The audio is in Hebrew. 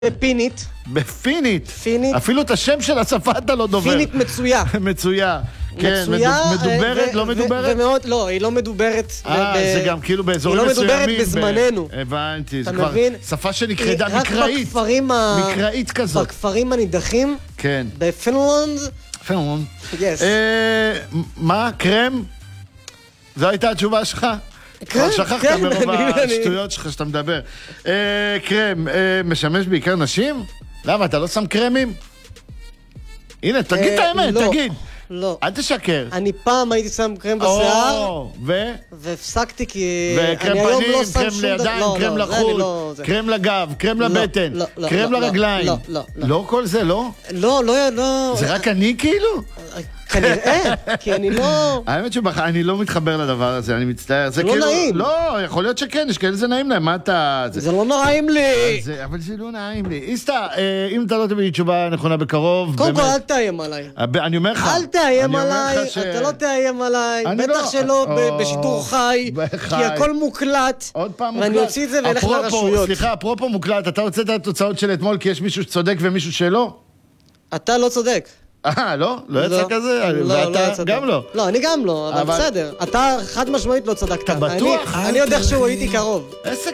בפינית. בפינית? פינית. אפילו את השם של השפה אתה לא דובר. פינית מצויה. מצויה. כן, מדוברת, לא מדוברת? ומאוד, לא, היא לא מדוברת. זה גם כאילו באזורים מסוימים. היא לא מדוברת בזמננו. הבנתי, אתה זה כבר מבין? שפה שנכחדה מקראית. מקראית כזאת. בכפרים הנידחים. כן. בפינלנד. פינלנד. יס. מה? קרם? זו הייתה התשובה שלך? כבר שכחת מרוב השטויות שלך שאתה מדבר. קרם, משמש בעיקר נשים? למה, אתה לא שם קרמים? הנה, תגיד את האמת, תגיד. לא. אל תשקר. אני פעם הייתי שם קרם בשיער. והפסקתי כי... וקרם פנים, קרם לידיים, קרם לחוט, קרם לגב, קרם לבטן, קרם לרגליים. לא, לא. לא כל זה, לא? לא, לא. זה רק אני כאילו? כנראה, כי אני לא... האמת שאני לא מתחבר לדבר הזה, אני מצטער. זה לא נעים. לא, יכול להיות שכן, יש כאלה זה נעים להם, מה אתה... זה לא נעים לי. אבל זה לא נעים לי. איסטה, אם אתה לא תביא תשובה נכונה בקרוב... קודם כל, אל תאיים עליי. אני אומר לך. אל תאיים עליי, אתה לא תאיים עליי. בטח שלא בשידור חי, כי הכל מוקלט. עוד פעם מוקלט. ואני אוציא את זה ואלך לרשויות. סליחה, אפרופו מוקלט, אתה הוצאת את התוצאות של אתמול כי יש מישהו שצודק ומישהו שלא? אתה לא צודק. לא? לא יצא כזה? ואתה גם לא. לא, אני גם לא, אבל בסדר. אתה חד משמעית לא צדקת. אתה בטוח? אני יודע שהוא הייתי קרוב. איזה